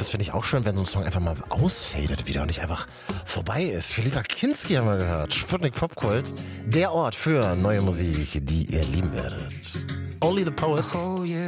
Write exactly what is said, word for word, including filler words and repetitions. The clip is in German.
das finde ich auch schön, wenn so ein Song einfach mal ausfadet wieder und nicht einfach vorbei ist. Philippa Kinski haben wir gehört. Sputnik Popkult. Der Ort für neue Musik, die ihr lieben werdet. Only the Poets.